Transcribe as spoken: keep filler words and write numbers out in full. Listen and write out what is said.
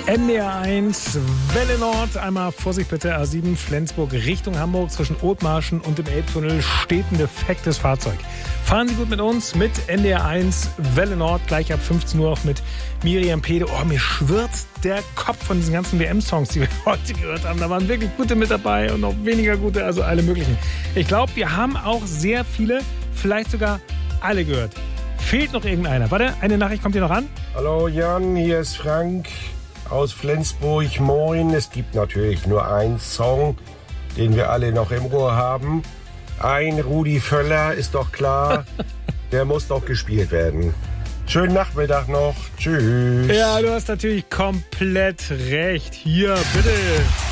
N D R eins, Welle Nord, einmal Vorsicht bitte, A sieben Flensburg Richtung Hamburg zwischen Othmarschen und dem Elbtunnel steht ein defektes Fahrzeug. Fahren Sie gut mit uns, mit N D R eins, Welle Nord, gleich ab fünfzehn Uhr auch mit Miriam Pede. Oh, mir schwirrt der Kopf von diesen ganzen W M-Songs, die wir heute gehört haben. Da waren wirklich gute mit dabei und noch weniger gute, also alle möglichen. Ich glaube, wir haben auch sehr viele, vielleicht sogar alle gehört. Fehlt noch irgendeiner. Warte, eine Nachricht kommt hier noch an. Hallo Jan, hier ist Frank aus Flensburg. Moin. Es gibt natürlich nur einen Song, den wir alle noch im Ohr haben. Ein Rudi Völler, ist doch klar. Der muss doch gespielt werden. Schönen Nachmittag noch. Tschüss. Ja, du hast natürlich komplett recht. Hier, bitte.